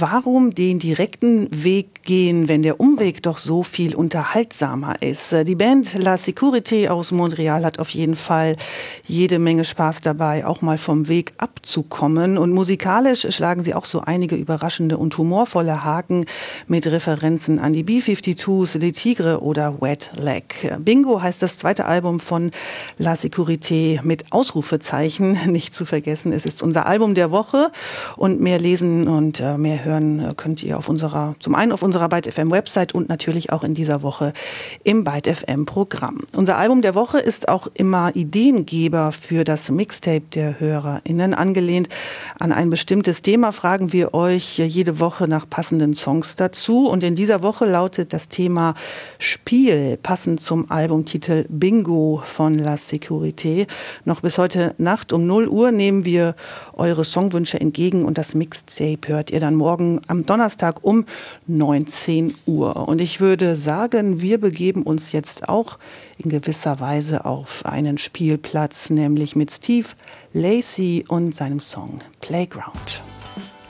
Warum den direkten Weg gehen, wenn der Umweg doch so viel unterhaltsamer ist? Die Band La Sécurité aus Montreal hat auf jeden Fall jede Menge Spaß dabei, auch mal vom Weg abzukommen. Und musikalisch schlagen sie auch so einige überraschende und humorvolle Haken mit Referenzen an die B-52s, Les Tigres oder Wet Leg. Bingo heißt das zweite Album von La Sécurité mit Ausrufezeichen, nicht zu vergessen. Es ist unser Album der Woche und mehr lesen und mehr hören könnt ihr zum einen auf unserer Byte FM Website und natürlich auch in dieser Woche im Byte FM Programm. Unser Album der Woche ist auch immer Ideengeber für das Mixtape der HörerInnen. Angelehnt an ein bestimmtes Thema fragen wir euch jede Woche nach passenden Songs dazu. Und in dieser Woche lautet das Thema Spiel, passend zum Albumtitel Bingo von La Sécurité. Noch bis heute Nacht um 0 Uhr nehmen wir eure Songwünsche entgegen und das Mixtape hört ihr dann morgen am Donnerstag um 19 Uhr. Und ich würde sagen, wir begeben uns jetzt auch in gewisser Weise auf einen Spielplatz, nämlich mit Steve Lacy und seinem Song Playground.